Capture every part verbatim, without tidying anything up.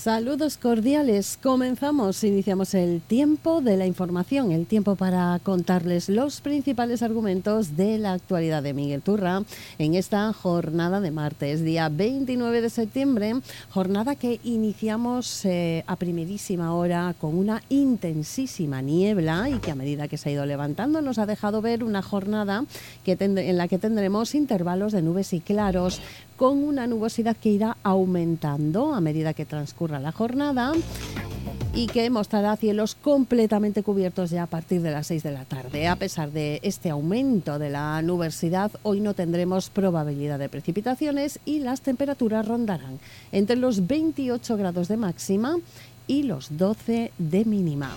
Saludos cordiales. Comenzamos, iniciamos el tiempo de la información, el tiempo para contarles los principales argumentos de la actualidad de Miguel Turra en esta jornada de martes, día veintinueve de septiembre, jornada que iniciamos eh, a primerísima hora con una intensísima niebla y que a medida que se ha ido levantando nos ha dejado ver una jornada que en la que tendremos intervalos de nubes y claros, con una nubosidad que irá aumentando a medida que transcurra la jornada y que mostrará cielos completamente cubiertos ya a partir de las seis de la tarde. A pesar de este aumento de la nubosidad, hoy no tendremos probabilidad de precipitaciones y las temperaturas rondarán entre los veintiocho grados de máxima y los doce de mínima.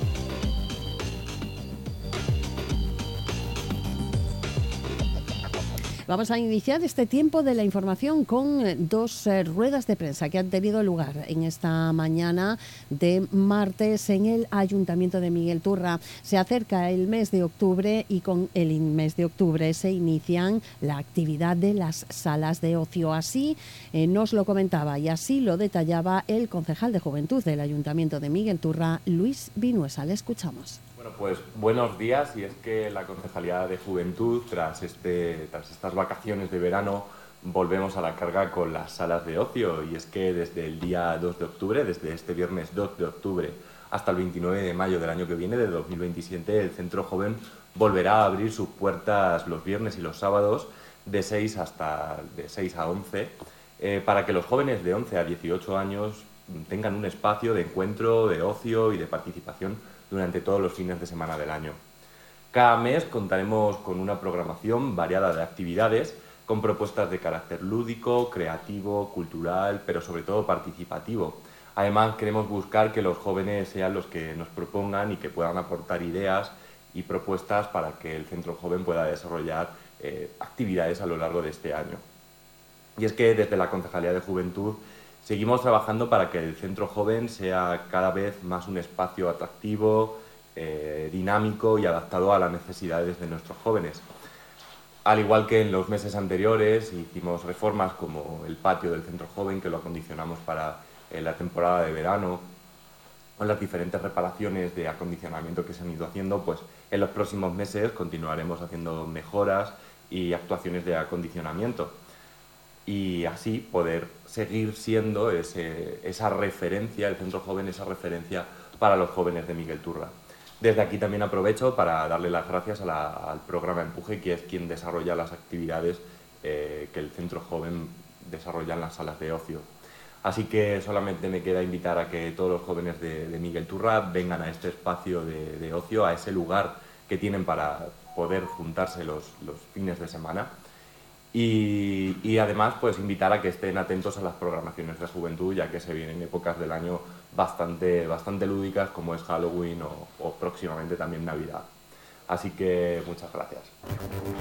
Vamos a iniciar este tiempo de la información con dos eh, ruedas de prensa que han tenido lugar en esta mañana de martes en el Ayuntamiento de Miguel Turra. Se acerca el mes de octubre y con el mes de octubre se inician la actividad de las salas de ocio. Así eh, nos lo comentaba y así lo detallaba el concejal de Juventud del Ayuntamiento de Miguel Turra, Luis Vinuesa. Le escuchamos. Bueno, pues buenos días, y es que la Concejalía de Juventud, tras, este, tras estas vacaciones de verano, volvemos a la carga con las salas de ocio, y es que desde el día dos de octubre, desde este viernes dos de octubre hasta el veintinueve de mayo del año que viene, de dos mil veintisiete, el Centro Joven volverá a abrir sus puertas los viernes y los sábados de seis hasta de seis a once, eh, para que los jóvenes de once a dieciocho años tengan un espacio de encuentro, de ocio y de participación durante todos los fines de semana del año. Cada mes contaremos con una programación variada de actividades, con propuestas de carácter lúdico, creativo, cultural, pero sobre todo participativo. Además, queremos buscar que los jóvenes sean los que nos propongan y que puedan aportar ideas y propuestas para que el Centro Joven pueda desarrollar eh, actividades a lo largo de este año. Y es que desde la Concejalía de Juventud seguimos trabajando para que el Centro Joven sea cada vez más un espacio atractivo, eh, dinámico y adaptado a las necesidades de nuestros jóvenes. Al igual que en los meses anteriores, hicimos reformas como el patio del Centro Joven, que lo acondicionamos para eh, la temporada de verano, o las diferentes reparaciones de acondicionamiento que se han ido haciendo, pues en los próximos meses continuaremos haciendo mejoras y actuaciones de acondicionamiento, y así poder seguir siendo ese, esa referencia, el Centro Joven, esa referencia para los jóvenes de Miguel Turra. Desde aquí también aprovecho para darle las gracias a la, al programa Empuje, que es quien desarrolla las actividades eh, que el Centro Joven desarrolla en las salas de ocio. Así que solamente me queda invitar a que todos los jóvenes de, de Miguel Turra vengan a este espacio de, de ocio, a ese lugar que tienen para poder juntarse los, los fines de semana. Y, y además, pues invitar a que estén atentos a las programaciones de juventud, ya que se vienen épocas del año bastante, bastante lúdicas, como es Halloween o, o próximamente también Navidad. Así que muchas gracias.